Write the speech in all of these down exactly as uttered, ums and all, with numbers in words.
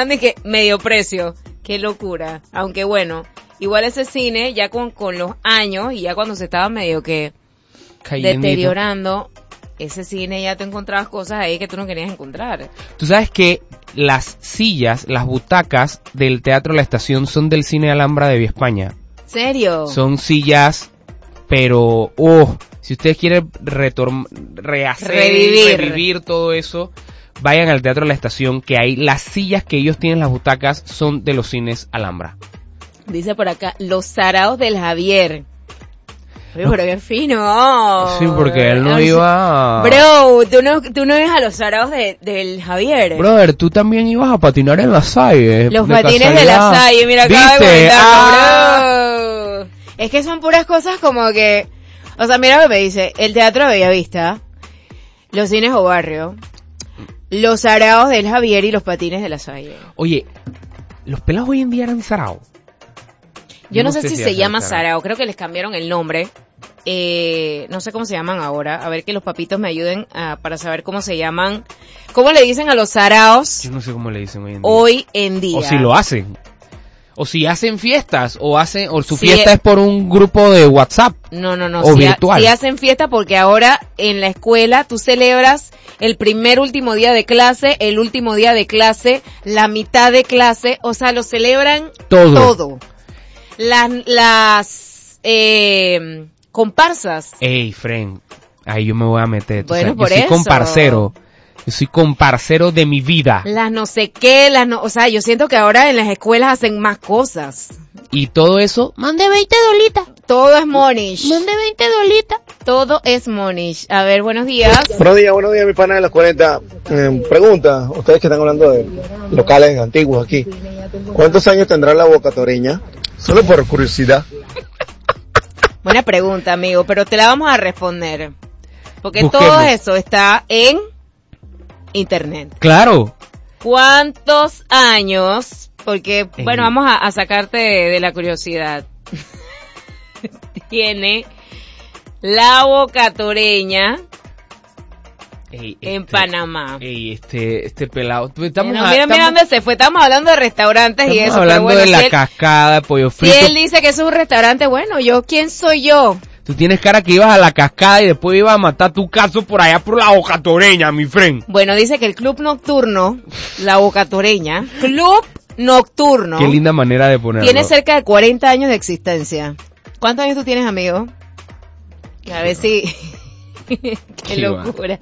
dejando y que medio precio. Qué locura. Aunque bueno, igual ese cine ya con, con los años y ya cuando se estaba medio que Cayendito. deteriorando, ese cine ya te encontrabas cosas ahí que tú no querías encontrar. Tú sabes que las sillas, las butacas del Teatro La Estación son del Cine Alhambra de Vía España. ¿Serio? Son sillas, pero, oh, si ustedes quieren retorm- rehacer, revivir. revivir todo eso, vayan al Teatro La Estación, que ahí las sillas que ellos tienen, las butacas, son de los cines Alhambra. Dice por acá, los saraos del Javier. Oye, pero qué fino. Sí, porque él no iba... Bro, tú no, tú no ves a los saraos de, del Javier. Brother, tú también ibas a patinar en la Salle. Los de patines casualidad. de la Salle, mira, acaba ¿Viste? de comentarlo, Ah. bro. Es que son puras cosas como que... O sea, mira lo que me dice, el Teatro de Bellavista, los cines o barrio, los saraos del Javier y los patines de la Salle. Oye, los pelados hoy en día eran sarao. Yo no, no sé, sé si, si se llama sarao. sarao, creo que les cambiaron el nombre. Eh, no sé cómo se llaman ahora. A ver que los papitos me ayuden uh, para saber cómo se llaman. ¿Cómo le dicen a los saraos? Yo no sé cómo le dicen hoy en día. Hoy en día. O si lo hacen. O si hacen fiestas, o hacen, o su sí, fiesta es por un grupo de WhatsApp. No, no, no. O si virtual. Ha, si hacen fiesta porque ahora en la escuela tú celebras el primer último día de clase, el último día de clase, la mitad de clase, o sea, lo celebran todo. todo. Las, las, eh, comparsas. Ey, friend, ahí yo me voy a meter. Bueno, sabes, por yo soy eso. comparcero. Yo soy comparcero de mi vida. Las no sé qué, las no, o sea, yo siento que ahora en las escuelas hacen más cosas. Y todo eso, mande veinte dolitas. Todo es monish. Mande veinte dolitas. Todo es monish. A ver, buenos días. Buenos días, buenos días, mi pana de los cuarenta. Eh, pregunta, ustedes que están hablando de locales antiguos aquí, ¿cuántos años tendrá la Boca Toreña? Solo por curiosidad. Buena pregunta, amigo, pero te la vamos a responder. Porque Busquemos. Todo eso está en internet. Claro. ¿Cuántos años? Porque, Ey. bueno, vamos a, a sacarte de, de la curiosidad. Tiene la Boca Toreña Ey, en este, Panamá. Ey, este, este pelado. Estamos No, a, mira, mira estamos, dónde se fue. Estamos hablando de restaurantes y eso. hablando pero bueno, de la si él, cascada, de pollo frito. Si él dice que es un restaurante, bueno, yo, ¿quién soy yo? Tú tienes cara que ibas a la cascada y después ibas a matar tu caso por allá por la Boca Toreña, mi friend. Bueno, dice que el club nocturno, la Boca Toreña, club nocturno. Qué linda manera de ponerlo. Tiene cerca de cuarenta años de existencia. ¿Cuántos años tú tienes, amigo? A ver si... Qué Qué locura.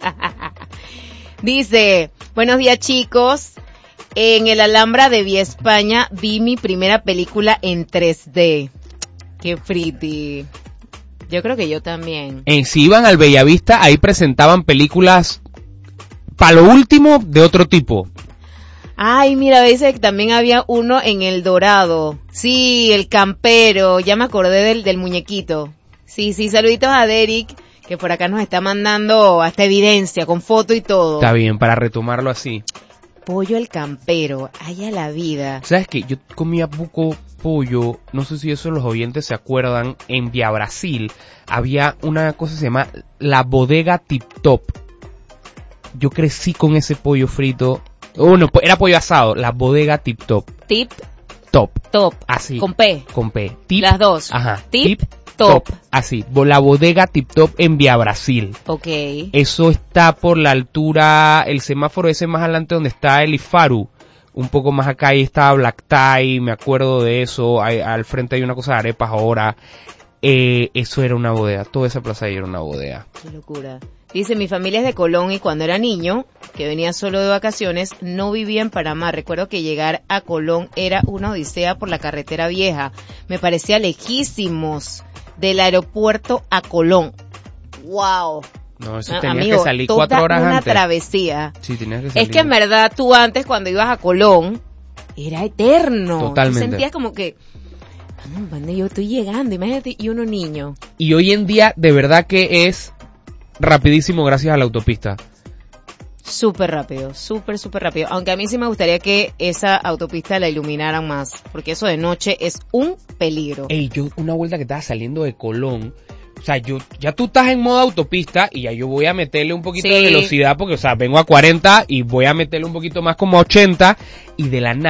Dice, buenos días, chicos. En el Alhambra de Vía España vi mi primera película en tres D. Qué pretty. Yo creo que yo también. En si iban al Bellavista, ahí presentaban películas para lo último de otro tipo. Ay, mira, dice que también había uno en El Dorado. Sí, El Campero. Ya me acordé del, del muñequito. Sí, sí, saluditos a Derek, que por acá nos está mandando hasta evidencia, con foto y todo. Está bien, para retomarlo así. Pollo El Campero, ay a la vida. ¿Sabes qué? Yo comía buco pollo, no sé si eso los oyentes se acuerdan, en Via Brasil había una cosa que se llama la bodega Tip Top. Yo crecí con ese pollo frito. Oh, no, era pollo asado, la bodega Tip Top. Tip Top. Top. Así. Con P. Con P. Tip. Las dos. Ajá. Tip, Tip Top. Top. Así. La bodega Tip Top en Via Brasil. Ok. Eso está por la altura, el semáforo ese más adelante donde está el Ifaru. Un poco más acá ahí estaba Black Tie, me acuerdo de eso. Hay, al frente hay una cosa de arepas ahora. Eh, eso era una bodega. Toda esa plaza ahí era una bodega. Qué locura. Dice, mi familia es de Colón y cuando era niño, que venía solo de vacaciones, no vivía en Panamá. Recuerdo que llegar a Colón era una odisea por la carretera vieja. Me parecía lejísimos del aeropuerto a Colón. ¡Wow! No, eso Ah, tenías amigo, que salir toda cuatro horas una antes. travesía. Sí, tenías que salir. Es que en verdad tú antes cuando ibas a Colón, era eterno. Totalmente. Tú sentías como que, no, ¿dónde yo estoy llegando? Imagínate, y uno niño. Y hoy en día, de verdad que es rapidísimo gracias a la autopista. Súper rápido, súper, súper rápido. Aunque a mí sí me gustaría que esa autopista la iluminaran más, porque eso de noche es un peligro. Ey, yo una vuelta que estaba saliendo de Colón, o sea, yo ya tú estás en modo autopista y ya yo voy a meterle un poquito Sí. de velocidad porque, o sea, vengo a cuarenta y voy a meterle un poquito más como a ochenta y de la nada